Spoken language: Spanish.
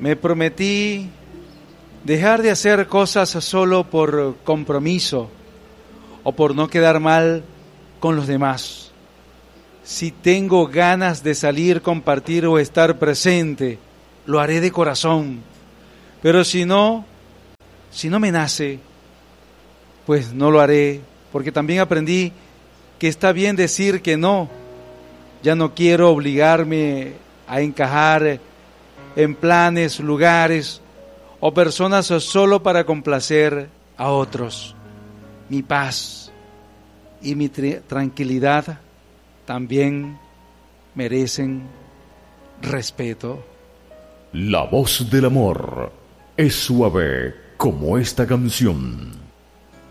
Me prometí dejar de hacer cosas solo por compromiso o por no quedar mal con los demás. Si tengo ganas de salir, compartir o estar presente, lo haré de corazón. Pero si no me nace, pues no lo haré, porque también aprendí que está bien decir que no. Ya no quiero obligarme a encajar en planes, lugares o personas solo para complacer a otros. Mi paz y mi tranquilidad también merecen respeto. La voz del amor es suave como esta canción.